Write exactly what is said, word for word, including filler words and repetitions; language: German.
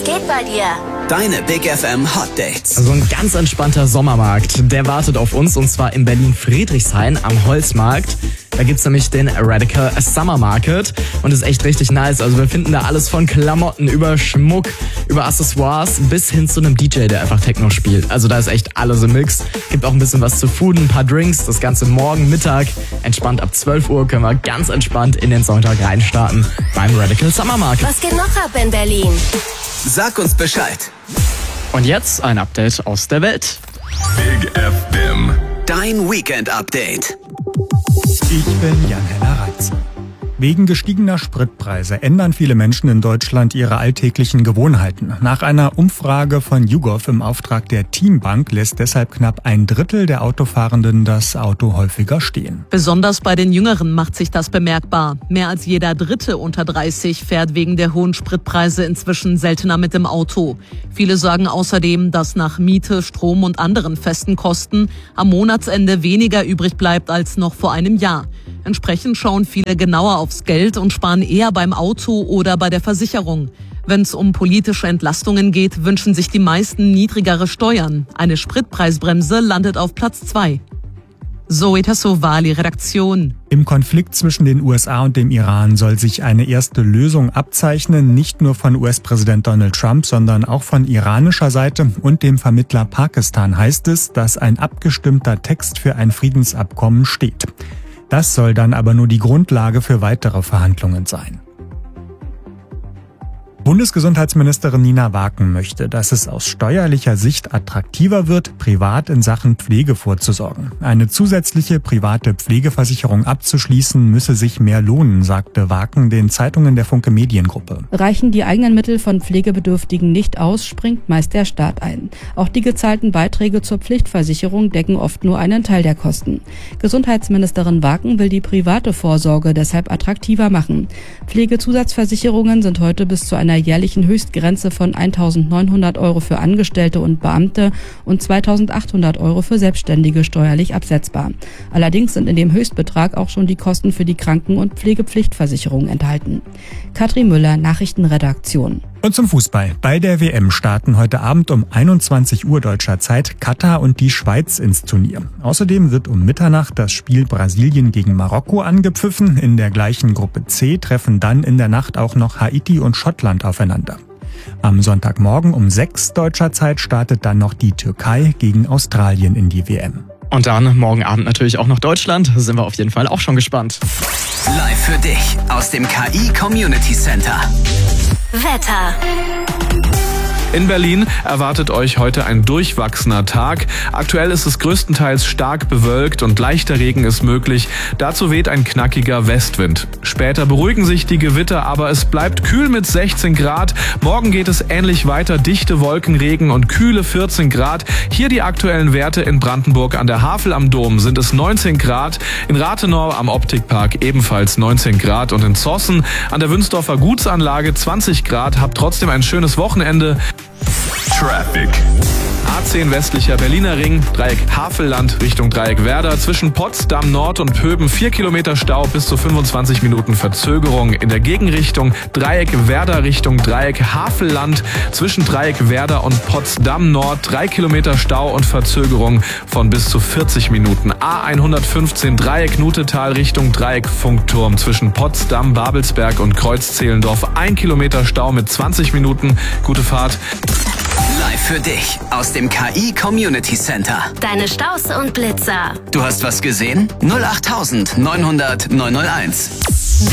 geht bei dir? Deine Big F M Hot Dates. So ein ganz entspannter Sommermarkt, der wartet auf uns und zwar in Berlin-Friedrichshain am Holzmarkt. Da gibt's nämlich den Radical Summer Market und ist echt richtig nice. Also wir finden da alles von Klamotten über Schmuck, über Accessoires bis hin zu einem D J, der einfach Techno spielt. Also da ist echt alles im Mix. Gibt auch ein bisschen was zu fooden, ein paar Drinks. Das Ganze morgen Mittag. Entspannt ab zwölf Uhr können wir ganz entspannt in den Sonntag reinstarten beim Radical Summer Market. Was geht noch ab in Berlin? Sag uns Bescheid. Und jetzt ein Update aus der Welt. Big F M. Dein Weekend-Update. Ich bin Jan-Henner Reitz. Wegen gestiegener Spritpreise ändern viele Menschen in Deutschland ihre alltäglichen Gewohnheiten. Nach einer Umfrage von YouGov im Auftrag der Teambank lässt deshalb knapp ein Drittel der Autofahrenden das Auto häufiger stehen. Besonders bei den Jüngeren macht sich das bemerkbar. Mehr als jeder Dritte unter dreißig fährt wegen der hohen Spritpreise inzwischen seltener mit dem Auto. Viele sagen außerdem, dass nach Miete, Strom und anderen festen Kosten am Monatsende weniger übrig bleibt als noch vor einem Jahr. Entsprechend schauen viele genauer aufs Geld und sparen eher beim Auto oder bei der Versicherung. Wenn es um politische Entlastungen geht, wünschen sich die meisten niedrigere Steuern. Eine Spritpreisbremse landet auf Platz zwei. Zoe Tassovali, Redaktion. Im Konflikt zwischen den U S A und dem Iran soll sich eine erste Lösung abzeichnen, nicht nur von U S-Präsident Donald Trump, sondern auch von iranischer Seite und dem Vermittler Pakistan heißt es, dass ein abgestimmter Text für ein Friedensabkommen steht. Das soll dann aber nur die Grundlage für weitere Verhandlungen sein. Bundesgesundheitsministerin Nina Waken möchte, dass es aus steuerlicher Sicht attraktiver wird, privat in Sachen Pflege vorzusorgen. Eine zusätzliche private Pflegeversicherung abzuschließen, müsse sich mehr lohnen, sagte Waken den Zeitungen der Funke Mediengruppe. Reichen die eigenen Mittel von Pflegebedürftigen nicht aus, springt meist der Staat ein. Auch die gezahlten Beiträge zur Pflichtversicherung decken oft nur einen Teil der Kosten. Gesundheitsministerin Waken will die private Vorsorge deshalb attraktiver machen. Pflegezusatzversicherungen sind heute bis zu einer jährlichen Höchstgrenze von eintausendneunhundert Euro für Angestellte und Beamte und zweitausendachthundert Euro für Selbstständige steuerlich absetzbar. Allerdings sind in dem Höchstbetrag auch schon die Kosten für die Kranken- und Pflegepflichtversicherung enthalten. Katrin Müller, Nachrichtenredaktion. Und zum Fußball. Bei der W M starten heute Abend um einundzwanzig Uhr deutscher Zeit Katar und die Schweiz ins Turnier. Außerdem wird um Mitternacht das Spiel Brasilien gegen Marokko angepfiffen. In der gleichen Gruppe C treffen dann in der Nacht auch noch Haiti und Schottland aufeinander. Am Sonntagmorgen um sechs deutscher Zeit startet dann noch die Türkei gegen Australien in die W M. Und dann morgen Abend natürlich auch noch Deutschland. Da sind wir auf jeden Fall auch schon gespannt. Live für dich aus dem K I Community Center. Wetter. In Berlin erwartet euch heute ein durchwachsener Tag. Aktuell ist es größtenteils stark bewölkt und leichter Regen ist möglich. Dazu weht ein knackiger Westwind. Später beruhigen sich die Gewitter, aber es bleibt kühl mit sechzehn Grad. Morgen geht es ähnlich weiter, dichte Wolkenregen und kühle vierzehn Grad. Hier die aktuellen Werte in Brandenburg an der Havel am Dom sind es neunzehn Grad. In Rathenau am Optikpark ebenfalls neunzehn Grad und in Zossen an der Wünsdorfer Gutsanlage zwanzig Grad. Habt trotzdem ein schönes Wochenende. Traffic. A zehn westlicher Berliner Ring, Dreieck Havelland Richtung Dreieck Werder. Zwischen Potsdam Nord und Pöben vier Kilometer Stau bis zu fünfundzwanzig Minuten Verzögerung. In der Gegenrichtung Dreieck Werder Richtung Dreieck Havelland. Zwischen Dreieck Werder und Potsdam Nord drei Kilometer Stau und Verzögerung von bis zu vierzig Minuten. A hundertfünfzehn Dreieck Nutetal Richtung Dreieck Funkturm. Zwischen Potsdam, Babelsberg und Kreuz-Zehlendorf ein Kilometer Stau mit zwanzig Minuten. Gute Fahrt. Live für dich aus dem K I Community Center. Deine Staus und Blitzer. Du hast was gesehen? null acht neunhundert neunhunderteins.